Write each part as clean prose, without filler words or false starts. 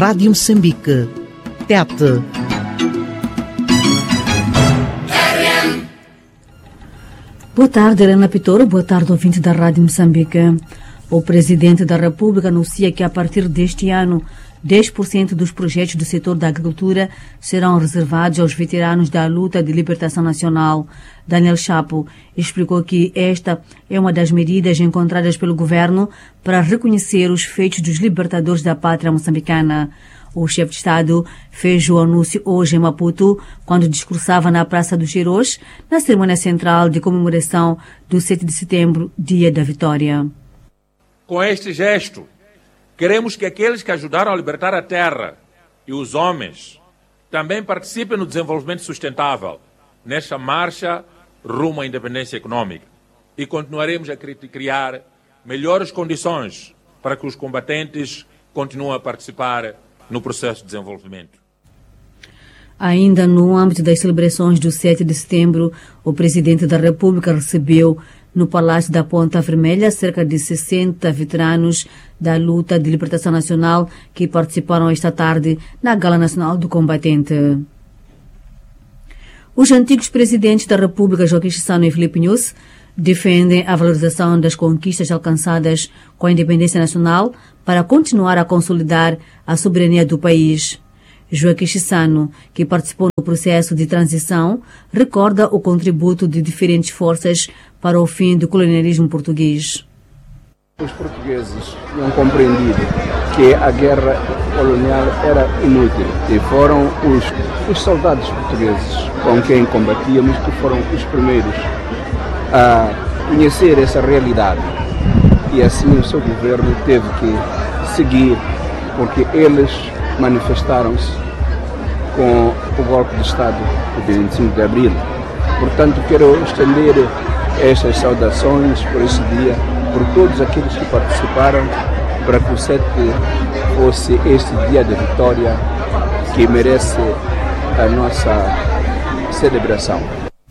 Rádio Moçambique. TET. Boa tarde, Helena Pitoro. Boa tarde, ouvinte da Rádio Moçambique. O Presidente da República anuncia que a partir deste ano 10% dos projetos do setor da agricultura serão reservados aos veteranos da luta de libertação nacional. Daniel Chapo explicou que esta é uma das medidas encontradas pelo governo para reconhecer os feitos dos libertadores da pátria moçambicana. O chefe de Estado fez o anúncio hoje em Maputo, quando discursava na Praça dos Heróis, na cerimônia central de comemoração do 7 de setembro, Dia da Vitória. Com este gesto, queremos que aqueles que ajudaram a libertar a terra e os homens também participem no desenvolvimento sustentável, nesta marcha rumo à independência econômica. E continuaremos a criar melhores condições para que os combatentes continuem a participar no processo de desenvolvimento. Ainda no âmbito das celebrações do 7 de setembro, o Presidente da República recebeu no Palácio da Ponta Vermelha cerca de 60 veteranos da luta de libertação nacional que participaram esta tarde na Gala Nacional do Combatente. Os antigos presidentes da República, Joaquim Chissano e Filipe Nyusi, defendem a valorização das conquistas alcançadas com a independência nacional para continuar a consolidar a soberania do país. Joaquim Chissano, que participou no processo de transição, recorda o contributo de diferentes forças para o fim do colonialismo português. Os portugueses tinham compreendido que a guerra colonial era inútil e foram os soldados portugueses com quem combatíamos que foram os primeiros a conhecer essa realidade. E assim o seu governo teve que seguir, porque eles manifestaram-se com o golpe de Estado de 25 de Abril. Portanto, quero estender estas saudações por esse dia, por todos aqueles que participaram, para que o 7 fosse este dia de vitória que merece a nossa celebração.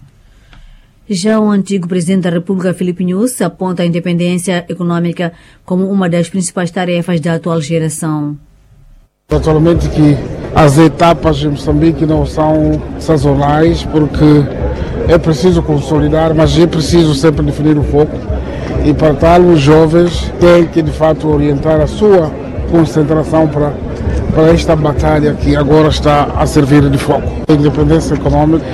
Já o antigo presidente da República, Filipe Nyusi, aponta a independência econômica como uma das principais tarefas da atual geração. Naturalmente que as etapas em Moçambique não são sazonais, porque é preciso consolidar, mas é preciso sempre definir o foco. E para tal, os jovens têm que, de fato, orientar a sua concentração para esta batalha que agora está a servir de foco. A independência econômica.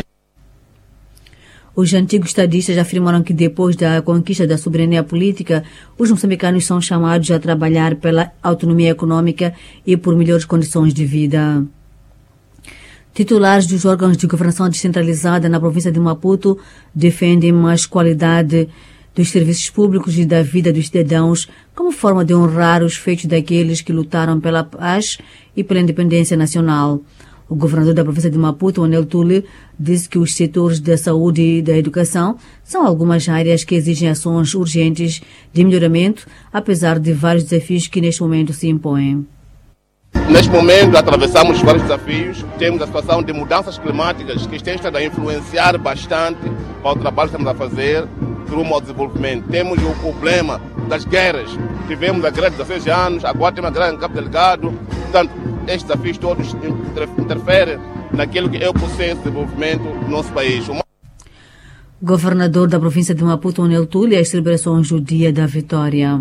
Os antigos estadistas afirmaram que depois da conquista da soberania política, os moçambicanos são chamados a trabalhar pela autonomia econômica e por melhores condições de vida. Titulares dos órgãos de governação descentralizada na província de Maputo defendem mais qualidade dos serviços públicos e da vida dos cidadãos como forma de honrar os feitos daqueles que lutaram pela paz e pela independência nacional. O governador da província de Maputo, Anel Tule, disse que os setores da saúde e da educação são algumas áreas que exigem ações urgentes de melhoramento, apesar de vários desafios que neste momento se impõem. Neste momento atravessamos vários desafios, temos a situação de mudanças climáticas que têm estado a influenciar bastante para o trabalho que estamos a fazer rumo ao desenvolvimento. Temos o problema das guerras, tivemos a guerra de 16 anos, agora temos a guerra em Cabo Delgado, portanto, estes desafios todos interferem naquilo que é o processo de desenvolvimento do nosso país. Governador da província de Maputo, Anel Tule, as celebrações do Dia da Vitória.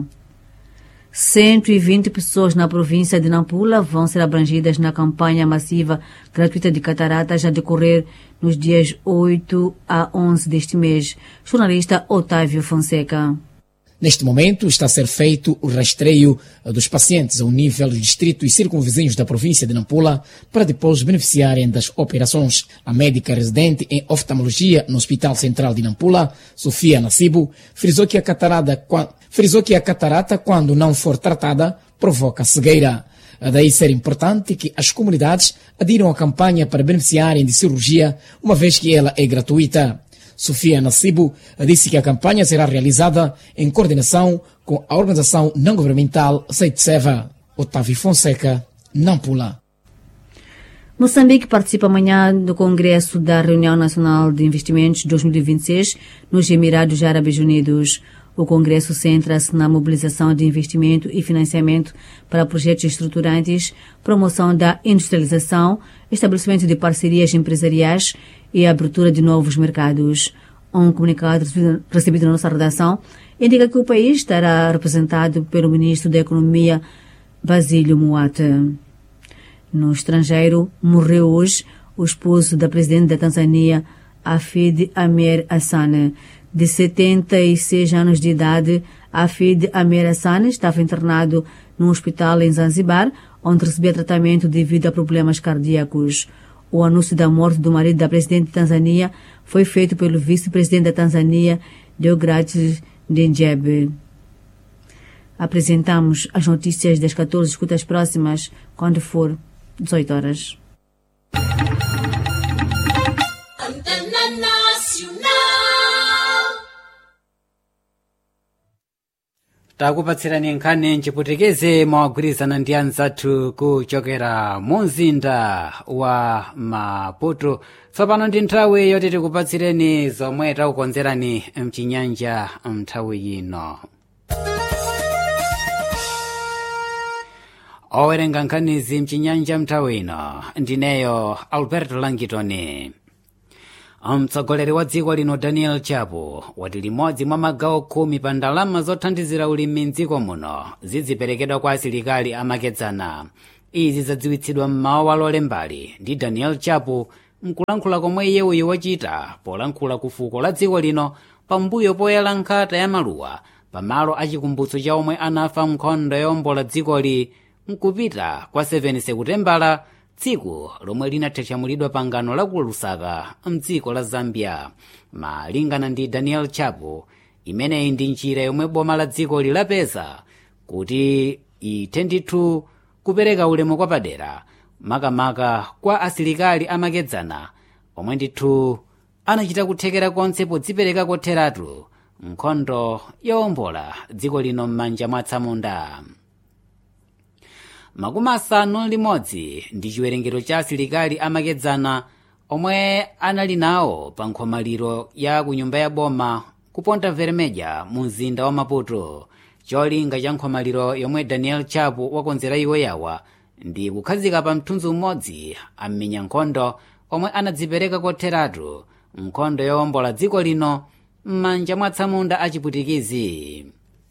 120 pessoas na província de Nampula vão ser abrangidas na campanha massiva gratuita de cataratas a decorrer nos dias 8 a 11 deste mês. Jornalista Otávio Fonseca. Neste momento está a ser feito o rastreio dos pacientes ao nível do distrito e circunvizinhos da província de Nampula para depois beneficiarem das operações. A médica residente em oftalmologia no Hospital Central de Nampula, Sofia Nassibo, frisou que a catarata, quando não for tratada, provoca cegueira. Daí ser importante que as comunidades adiram à campanha para beneficiarem de cirurgia, uma vez que ela é gratuita. Sofia Nassibo disse que a campanha será realizada em coordenação com a organização não-governamental Seitseva. Otávio Fonseca, Nampula. Moçambique participa amanhã do Congresso da Reunião Nacional de Investimentos 2026 nos Emirados Árabes Unidos. O Congresso centra-se na mobilização de investimento e financiamento para projetos estruturantes, promoção da industrialização, estabelecimento de parcerias empresariais e abertura de novos mercados. Um comunicado recebido na nossa redação indica que o país estará representado pelo ministro da Economia, Basílio Muata. No estrangeiro, morreu hoje o esposo da presidente da Tanzânia, Hafidh Amer Hassan. De 76 anos de idade, Hafidh Amer Hassan estava internado num hospital em Zanzibar, onde recebia tratamento devido a problemas cardíacos. O anúncio da morte do marido da presidente da Tanzânia foi feito pelo vice-presidente da Tanzânia, Deogratias Ndejembe. Apresentamos as notícias das 14. Escuta as próximas quando for 18 horas. Takupatsirani nkhani mchiputikeze mwagwirizana ndi anzathu kuchokera mumzinda wa Maputo. Tsopano ndi nthawi yoti tikupatsireni zomwe takukonzerani mchinyanja mnthawi ino. Owerenga nkhanizi mchinyanja mnthawi ino ndineyo Alberto Langitoni. Mtsogoleri wa dziko lino Daniel Chapo wati limodzi mwa magawo 10 pa ndalama zothandizira ulimi mdziko muno zidziperekedwa kwa asilikali amakedzana. Izi zadziwitsidwa mmawa wa Lolembali ndi Daniel Chapo mkulankhula komwe iye uyu wachita polankhula ku fuko la dziko lino pambuyo poyala nkhata ya maluwa pamalo achikumbutso cha omwe anafa nkhondo yowombola dzikoli mkupita kwa 7 Sekutembala, tsiku lomwe linathetsamulidwa pangano la ku Lusaka mdziko la Zambia. Malingana ndi Daniel Chapo, imeneyi ndi njira yomwe boma la dziko lilapeza kuti ithe ndithu kupereka ulemu kwa padera makamaka kwa asilikali amakedzana omwe ndithu anachita kuthekera konse podzipereka kotheratu nkhondo yowombola dziko lino m'manja mwa atsamunda. 51 ndi chiwerengero cha asilikali amakedzana omwe anali nawo pa nkhomaliro ya ku nyumba ya boma ku Ponta Vermelha mu mzinda wa Maputo. Cholinga cha nkhomaliro yomwe Daniel Chapo wakonzera iwo yawa ndi kukhazika pa mthunzi umodzi am'menya nkhondo omwe anadzipereka kotheratu nkhondo yowombola dziko lino m'manja mwa atsamunda achiputikizi.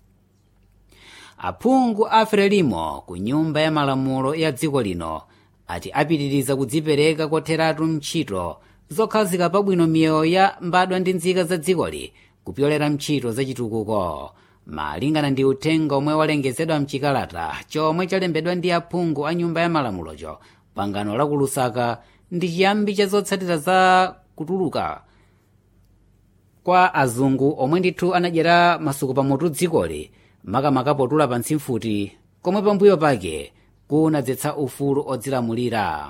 Aphungu a Frelimo ku nyumba ya malamulo ya dziko lino ati apitiriza kudzipereka kotheratu ntchito zokhazika pabwino miyoyo ya mbadwa ndi nzika za dzikoli kupyolera ntchito zachitukuko. Malingana ndi uthenga omwe walengezedwa mchikalata chomwe chalembedwa ndi aphungu a nyumba ya malamulocho, pangano la ku Lusaka ndi chiyambi cha zotsatira za kutuluka kwa azungu omwe ndithu anadyera masuku pamutu dzikoli makamaka potula pansi mfuti komwe pambuyo pake kunadzetsa ufulu odzilamulira.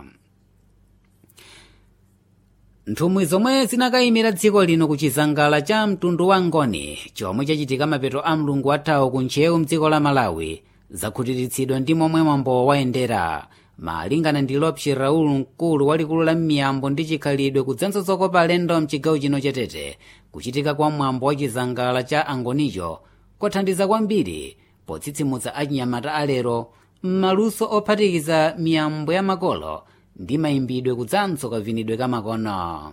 Nthumwi zomwe zinakayimira dziko lino ku chizangala cha mtundu wa Ngoni chomwe chachitika mapeto a mlungu wathawu ku Nchewu mdziko la Malawi zakhutiritsidwa ndi momwe mwambo wayendera. Malingana ndi Lopshi Raul, mkulu walikulu la miyambo ndi chikhalidwe kudzanso zokopa alendo mchigawo chino cha Tete, kuchitika kwa mwambo wa chizangala cha Angonicho kothandiza kwambiri potsitsimutsa achinyamata alero m'maluso ophatikiza miyambo ya makolo ndi mayimbidwe kudzanso kavinidwe kamakono.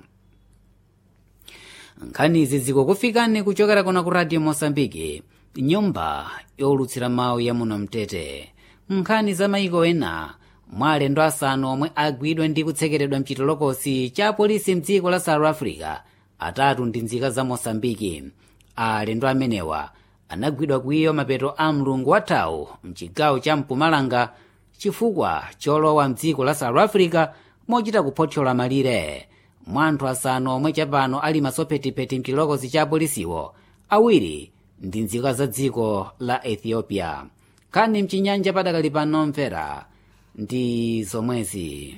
Nkhanizi zikukufikani kuchokera kuna ku Radio Mosambiki, nyumba yowulutsira mawu ya muno mtete. Nkhani za mayiko ena, mwa alendo asanu omwe agwidwa ndi kutsekeredwa mchitolokosi cha polisi mdziko la South Africa, atatu ndi nzika za Mosambiki. Alendo amenewa anagwidwa kwiyo mapeto a mlungu wathawu mchigawo cha Mpumalanga chifukwa cholowa mdziko la South Africa mochita kuphothola malire. Mwa anthu asanu omwe chapano ali masophetipeti mchilokosi cha polisiwo, awiri ndi nzika za dziko la Ethiopia. Kani mchinyanja padakali pano mvera ndi zomwezi.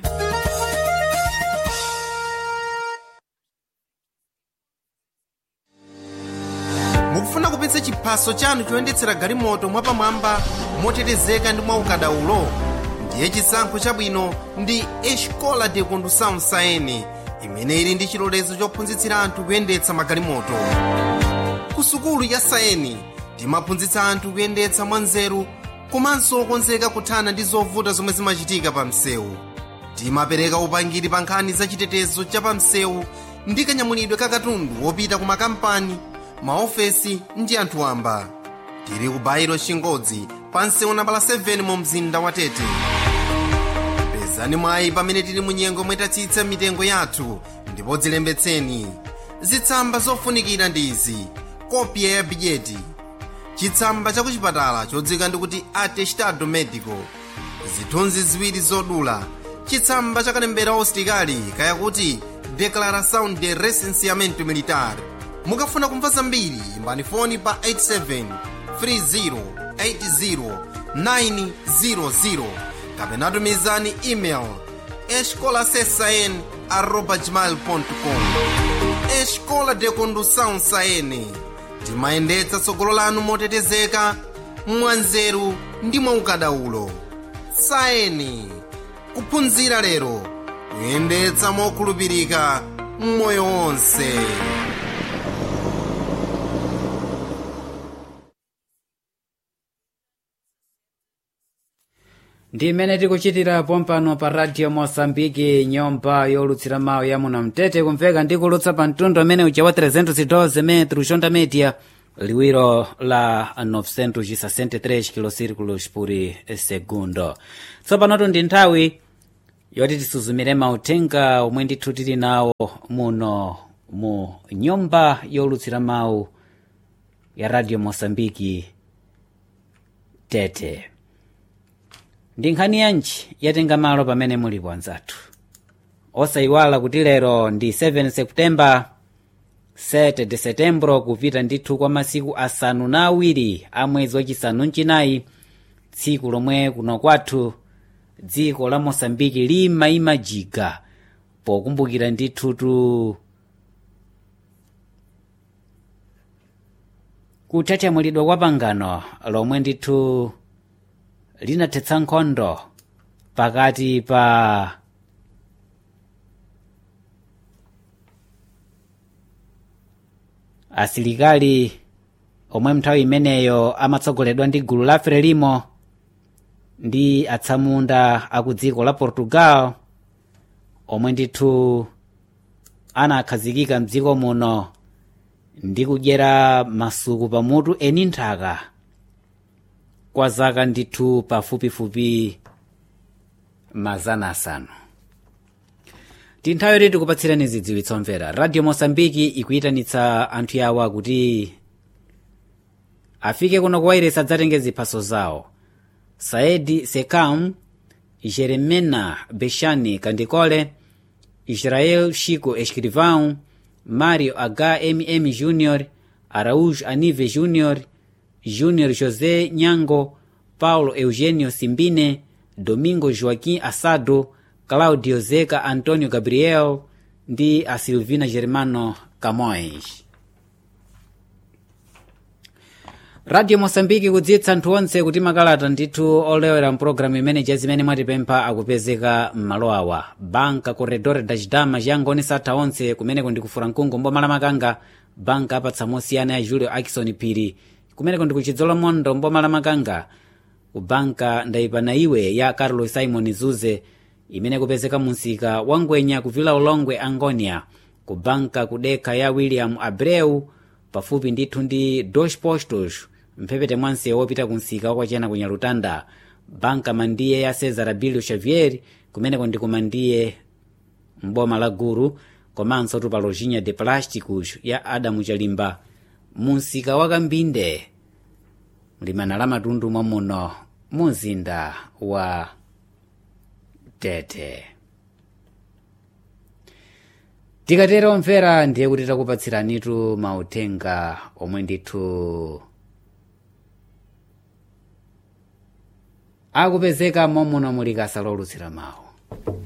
Mukufuna kupitsa chiphaso chanu choyendetsera galimoto mwapamwamba motetezeka ndi mwaukadaulo? Ndiye chisankho chabwino ndi Escola de Condução Saene, imene ili ndi chilolezo chophunzitsira anthu kuyendetsa magalimoto. Ku sukulu ya Saeni timaphunzitsa anthu kuyendetsa mwanzeru komanso okonzeka kuthana ndi zovuta zomwe zimachitika pa msewu. Timapereka upangiri pa nkhani za chitetezo cha pa msewu ndi kanyamulidwe ka katundu wopita ku makampani, maofesi ndi anthu wamba. Tili ku Bairo Chingodzi pa msewu nambala 7 mu mzinda wa Tete. Pezani mwayi pamene tili mu nyengo mwetatsitsa mitengo yathu ndipo dzilembetseni. Zitsamba zofunikira ndi izi: kopya ya bijeti, chitsamba cha kuchipatala chodzika ndikuti atestado medico, zithunzi ziwiri zodula, chitsamba cha kalembera usitikali kaya kuti declaração de recenseamento militar. Mukafuna kumva zambiri imbani foni pa 87 30 80 900 kapena tumizani email escolasesn@gmail.com. Escola de Condução Saene, timayendetsa tsogolo lanu motetezeka, mwanzeru ndi mwaukadaulo. Saene, kuphunzira lero, kuyendetsa mokhulupirika mmoyo wonse. ndi imene tikuchitira pompano pa radio Mosambiki, nyumba yolutsira mawu ya muno Mtete, kumveka ndi kulutsa pa mtundu amene uja wa 312 metros onda media, liwiro la 963 kilocirculos por segundo. Tsopanotu ndi nthawi yoti tisuzumire mauthenga omwe ndithu tili nawo muno mu nyumba yolutsira mawu ya radio Mosambiki Tete. Ndi nkhani yanji yatenga malo pamene mulipo anzathu. Osayiwala kuti lero ndi 7 Septemba 7 de Setembro, kupita ndithu kwa masiku asanu na awiri a mwezi wachisanu mchinayi, tsiku lomwe kuno kwathu dziko la Mosambiki limajiga pokumbukira ndithutu kuthethyamulidwa kwa pangano lomwe ndithu linathetsa nkhondo pakati pa asilikali omwe mnthawi imeneyo amatsogoledwa ndi gulu la Frelimo ndi atsamunda aku dziko la Portugal omwe ndithu anakhazikika mdziko muno ndi kudyera masuku pamutu eni nthaka kwa zaka ndithu pafupifupi mazana asanu. Tinthawi yoti kupatsirani zidziwitso mvera. Radio Mosambiki ikuyitanitsa anthu yawa kuti afike kuno kuwairesa adzatenge ziphaso zawo. Saedi Sekam, Jeremena Bechani Kandikole, Israel Chico Escrivão, Mário HMM Júnior, Araújo Anive Júnior, Júnior José Nhango, Paulo Eugênio Simbine, Domingo Joaquim Assado, Claudio Zeca Antônio Gabriel ndi a Silvina Germano Camões. Radio Mosambiki kudziwitsa anthu onse kuti makalata ndithu olewera mpulogalamu imene jazimene mwatipempha akupezeka m'malo awa. Banka Corredor das Damas yangoni satha onse kumeneko ndikufura mkungu mboma la Makanga. Banka apatsa mosiyana ya Julio Akison Phiri kumeneko ndikuchidzolo mondo mboma la Makanga. Kubanka ndayipana iwe ya Carlos Simon Zuze imene kupezeka munsika wangwenya kuvila ulongwe Angonia. Kubanka kudekha ya William Abreu pafupi ndithu ndi Dos Postos mphepete mwanse wopita kunsika wakwachena ku Nyalutanda. Banka mandiye ya Cesar Abilio Xavier kumeneko ndikumandiye mboma la Guru, komanso tupa lojinha de plásticos ya Adamu Chalimba munsika wa Kambinde mlimana la matundu mwamuno mumzinda wa Tete. Tikatero mvera ndiye kuti takupatsiranitu mauthenga omwe ndithu akupezeka momuno muli kasa lolutsira mawu.